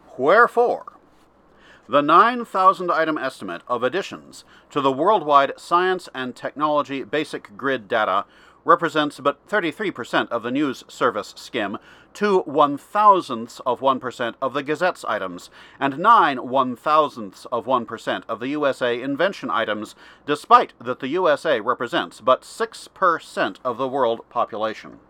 Wherefore, the 9,000 item estimate of additions to the worldwide science and technology basic grid data represents but 33% of the news service skim, 2/1000% of the Gazette's items, and 9/1000% of the USA invention items, despite that the USA represents but 6% of the world population.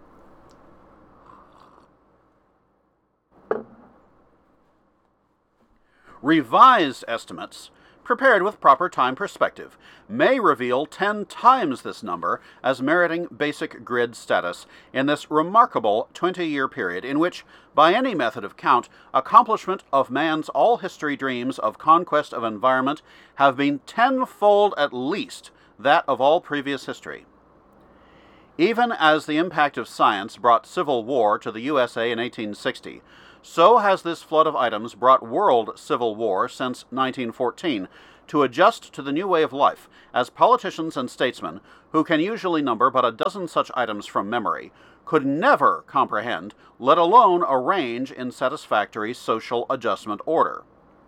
Revised estimates, prepared with proper time perspective, may reveal 10 times this number as meriting basic grid status in this remarkable 20-year period in which, by any method of count, accomplishment of man's all-history dreams of conquest of environment have been tenfold at least that of all previous history. Even as the impact of science brought civil war to the USA in 1860, so has this flood of items brought world civil war since 1914, to adjust to the new way of life, as politicians and statesmen, who can usually number but a dozen such items from memory, could never comprehend, let alone arrange in satisfactory social adjustment order.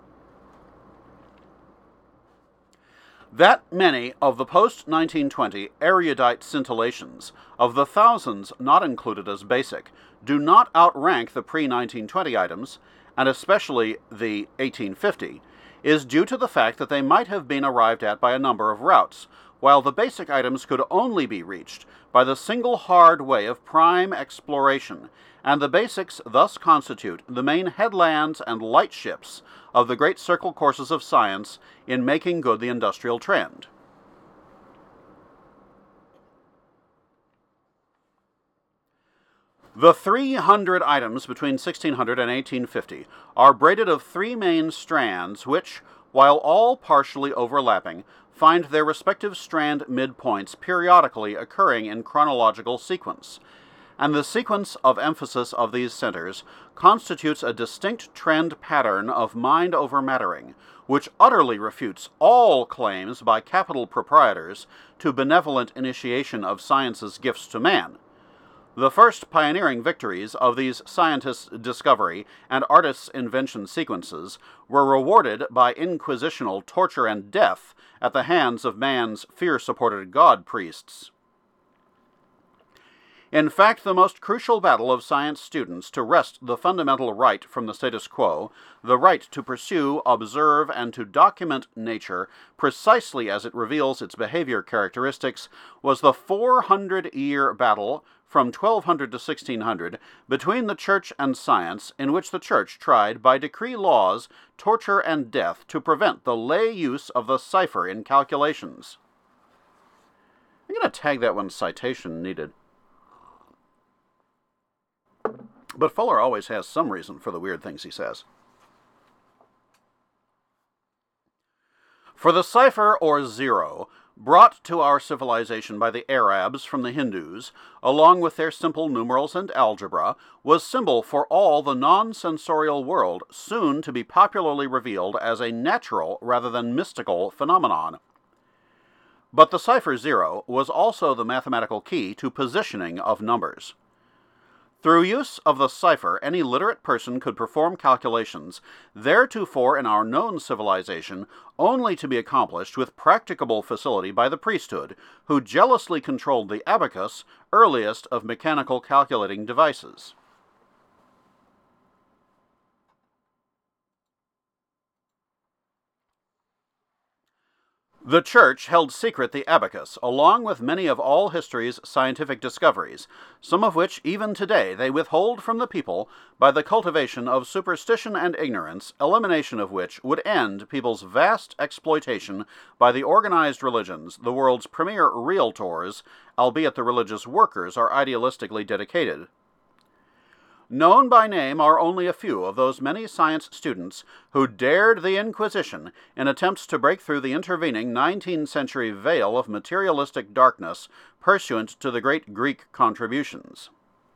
That many of the post-1920 erudite scintillations, of the thousands not included as basic, do not outrank the pre-1920 items, and especially the 1850, is due to the fact that they might have been arrived at by a number of routes, while the basic items could only be reached by the single hard way of prime exploration, and the basics thus constitute the main headlands and lightships of the great circle courses of science in making good the industrial trend. The 300 items between 1600 and 1850 are braided of three main strands which, while all partially overlapping, find their respective strand midpoints periodically occurring in chronological sequence, and the sequence of emphasis of these centers constitutes a distinct trend pattern of mind over mattering, which utterly refutes all claims by capital proprietors to benevolent initiation of science's gifts to man. The first pioneering victories of these scientists' discovery and artists' invention sequences were rewarded by inquisitional torture and death at the hands of man's fear-supported god-priests. In fact, the most crucial battle of science students to wrest the fundamental right from the status quo, the right to pursue, observe, and to document nature precisely as it reveals its behavior characteristics, was the 400-year battle from 1200 to 1600 between the Church and science, in which the Church tried by decree laws, torture, and death to prevent the lay use of the cipher in calculations. I'm going to tag that one citation needed. But Fuller always has some reason for the weird things he says. For the cipher, or zero, brought to our civilization by the Arabs from the Hindus, along with their simple numerals and algebra, was symbol for all the non-sensorial world, soon to be popularly revealed as a natural rather than mystical phenomenon. But the cipher zero was also the mathematical key to positioning of numbers. Through use of the cipher, any literate person could perform calculations, theretofore in our known civilization, only to be accomplished with practicable facility by the priesthood, who jealously controlled the abacus, earliest of mechanical calculating devices. The Church held secret the abacus, along with many of all history's scientific discoveries, some of which even today they withhold from the people by the cultivation of superstition and ignorance, elimination of which would end people's vast exploitation by the organized religions, the world's premier realtors, albeit the religious workers are idealistically dedicated. Known by name are only a few of those many science students who dared the Inquisition in attempts to break through the intervening 19th century veil of materialistic darkness pursuant to the great Greek contributions.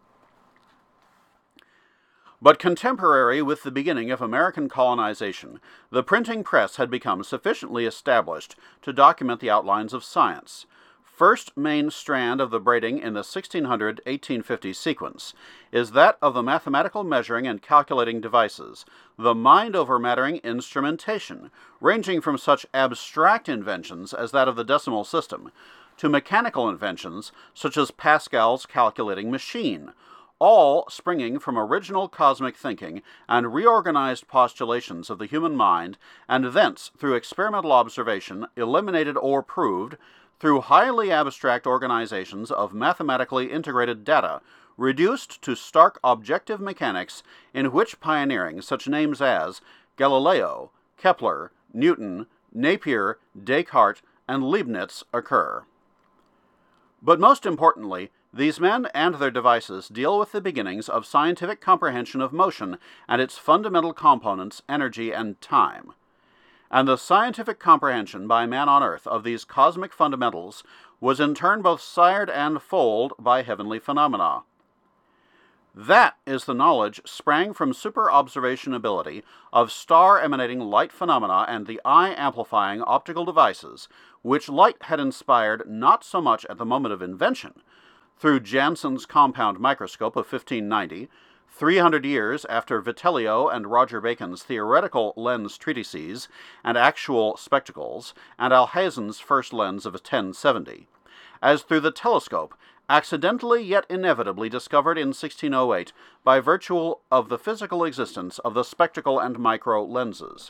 But contemporary with the beginning of American colonization, the printing press had become sufficiently established to document the outlines of science. first main strand of the braiding in the 1600-1850 sequence is that of the mathematical measuring and calculating devices, the mind-over-mattering instrumentation, ranging from such abstract inventions as that of the decimal system to mechanical inventions such as Pascal's calculating machine, all springing from original cosmic thinking and reorganized postulations of the human mind, and thence, through experimental observation, eliminated or proved, through highly abstract organizations of mathematically integrated data, reduced to stark objective mechanics in which pioneering such names as Galileo, Kepler, Newton, Napier, Descartes, and Leibniz occur. But most importantly, these men and their devices deal with the beginnings of scientific comprehension of motion and its fundamental components, energy and time. And the scientific comprehension by man on earth of these cosmic fundamentals was in turn both sired and foaled by heavenly phenomena. That is the knowledge sprang from super-observation ability of star-emanating light phenomena and the eye-amplifying optical devices, which light had inspired not so much at the moment of invention, through Jansen's compound microscope of 1590, 300 years after Vitellio and Roger Bacon's theoretical lens treatises and actual spectacles, and Alhazen's first lens of 1070, as through the telescope, accidentally yet inevitably discovered in 1608 by virtue of the physical existence of the spectacle and micro lenses.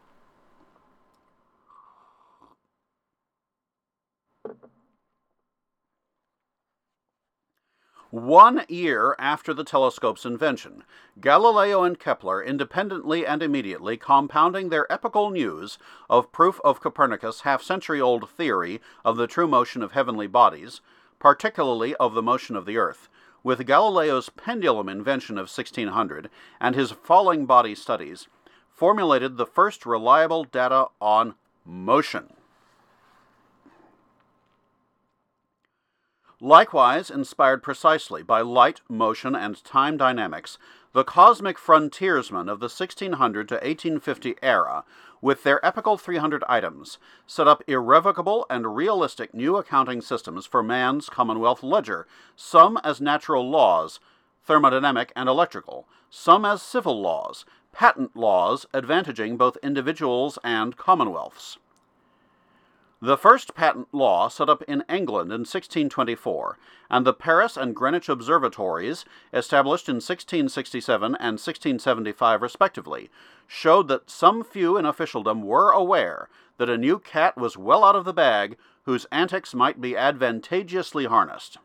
One year after the telescope's invention, Galileo and Kepler, independently and immediately compounding their epical news of proof of Copernicus' half-century-old theory of the true motion of heavenly bodies, particularly of the motion of the earth, with Galileo's pendulum invention of 1600 and his falling body studies, formulated the first reliable data on motion. Likewise, inspired precisely by light, motion, and time dynamics, the cosmic frontiersmen of the 1600 to 1850 era, with their epical 300 items, set up irrevocable and realistic new accounting systems for man's Commonwealth ledger, some as natural laws, thermodynamic and electrical, some as civil laws, patent laws advantaging both individuals and commonwealths. The first patent law set up in England in 1624, and the Paris and Greenwich observatories, established in 1667 and 1675 respectively, showed that some few in officialdom were aware that a new cat was well out of the bag whose antics might be advantageously harnessed.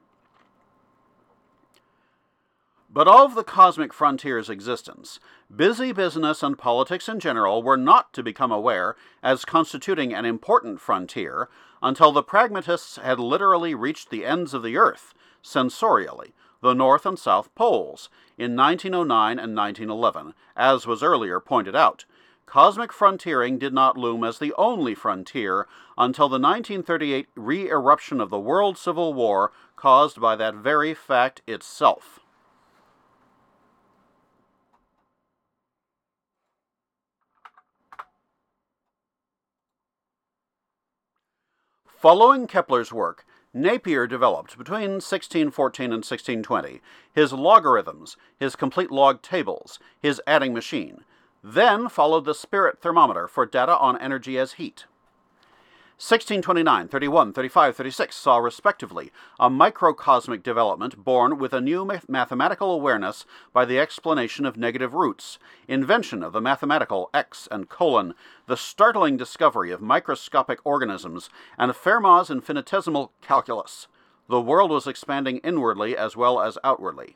But of the cosmic frontier's existence, busy business and politics in general were not to become aware as constituting an important frontier until the pragmatists had literally reached the ends of the earth, sensorially, the North and South Poles, in 1909 and 1911, as was earlier pointed out. Cosmic frontiering did not loom as the only frontier until the 1938 re-eruption of the World Civil War caused by that very fact itself. Following Kepler's work, Napier developed, between 1614 and 1620, his logarithms, his complete log tables, his adding machine. Then followed the spirit thermometer for data on energy as heat. 1629, 31, 35, 36 saw respectively a microcosmic development born with a new mathematical awareness by the explanation of negative roots, invention of the mathematical x and colon, the startling discovery of microscopic organisms, and Fermat's infinitesimal calculus. The world was expanding inwardly as well as outwardly.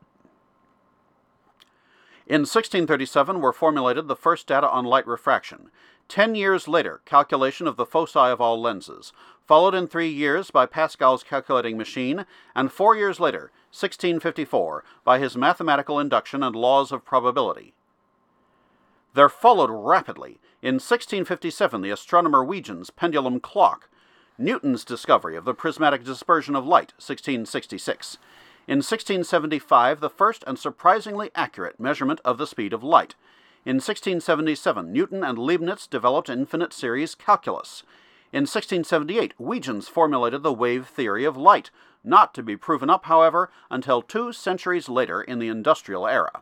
In 1637 were formulated the first data on light refraction. 10 years later, calculation of the foci of all lenses, followed in 3 years by Pascal's calculating machine, and 4 years later, 1654, by his mathematical induction and laws of probability. There followed rapidly, in 1657, the astronomer Huygens' pendulum clock, Newton's discovery of the prismatic dispersion of light, 1666. In 1675, the first and surprisingly accurate measurement of the speed of light. In 1677, Newton and Leibniz developed infinite series calculus. In 1678, Huygens formulated the wave theory of light, not to be proven up, however, until 2 centuries later in the industrial era.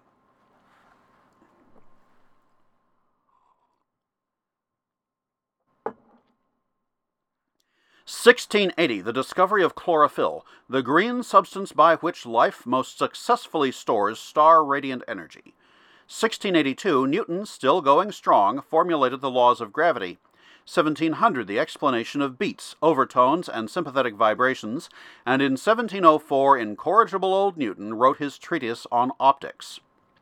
(1680), the discovery of chlorophyll, the green substance by which life most successfully stores star-radiant energy. 1682, Newton, still going strong, formulated the laws of gravity. 1700, the explanation of beats, overtones, and sympathetic vibrations, and in 1704, incorrigible old Newton wrote his treatise on optics.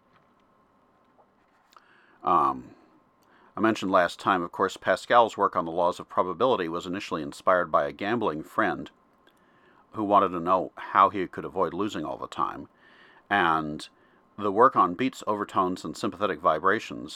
I mentioned last time, of course, Pascal's work on the laws of probability was initially inspired by a gambling friend who wanted to know how he could avoid losing all the time. And the work on beats, overtones, and sympathetic vibrations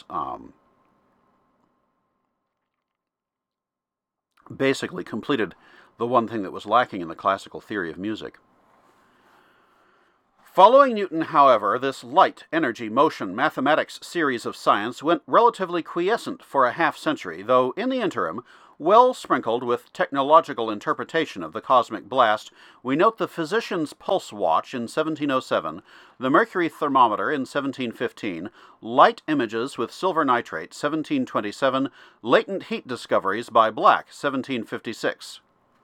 basically completed the one thing that was lacking in the classical theory of music. Following Newton, however, this light, energy, motion, mathematics series of science went relatively quiescent for a half-century, though in the interim, well sprinkled with technological interpretation of the cosmic blast, we note the physician's pulse watch in 1707, the mercury thermometer in 1715, light images with silver nitrate 1727, latent heat discoveries by Black 1756.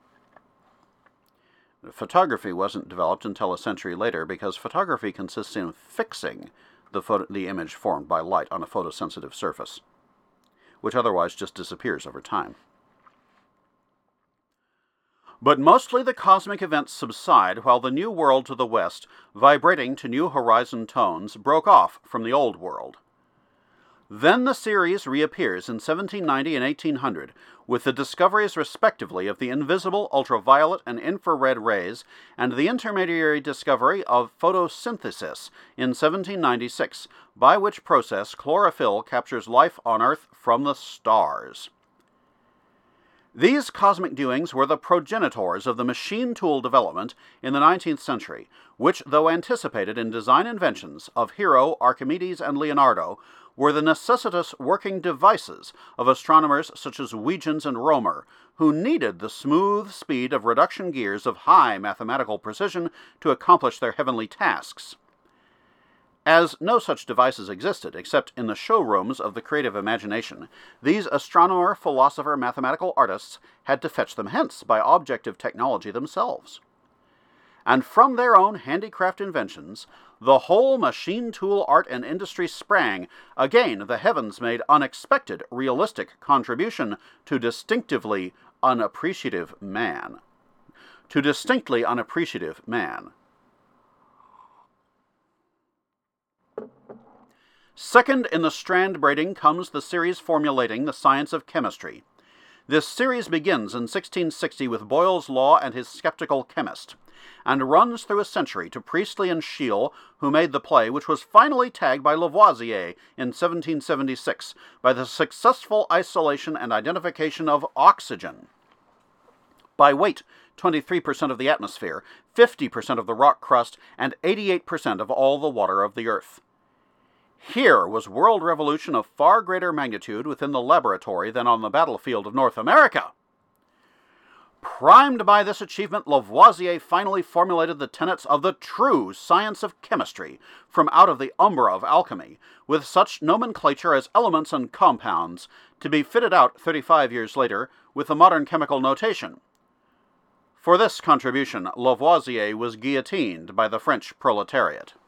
Photography wasn't developed until a century later because photography consists in fixing the image formed by light on a photosensitive surface, which otherwise just disappears over time. But mostly the cosmic events subside while the new world to the west, vibrating to new horizon tones, broke off from the old world. Then the series reappears in 1790 and 1800, with the discoveries respectively of the invisible ultraviolet and infrared rays, and the intermediary discovery of photosynthesis in 1796, by which process chlorophyll captures life on Earth from the stars. These cosmic doings were the progenitors of the machine tool development in the 19th century, which, though anticipated in design inventions of Hero, Archimedes, and Leonardo, were the necessitous working devices of astronomers such as Huygens and Romer, who needed the smooth speed of reduction gears of high mathematical precision to accomplish their heavenly tasks. As no such devices existed except in the showrooms of the creative imagination, these astronomer, philosopher, mathematical artists had to fetch them hence by objective technology themselves. And from their own handicraft inventions, the whole machine tool art and industry sprang. Again, the heavens made unexpected, realistic contribution to distinctly unappreciative man. To distinctly unappreciative man. Second in the strand braiding comes the series formulating the science of chemistry. This series begins in 1660 with Boyle's Law and his Skeptical Chemist, and runs through a century to Priestley and Scheele, who made the play, which was finally tagged by Lavoisier in 1776 by the successful isolation and identification of oxygen. By weight, 23% of the atmosphere, 50% of the rock crust, and 88% of all the water of the earth. Here was world revolution of far greater magnitude within the laboratory than on the battlefield of North America. Primed by this achievement, Lavoisier finally formulated the tenets of the true science of chemistry from out of the umbra of alchemy, with such nomenclature as elements and compounds, to be fitted out 35 years later with the modern chemical notation. For this contribution, Lavoisier was guillotined by the French proletariat.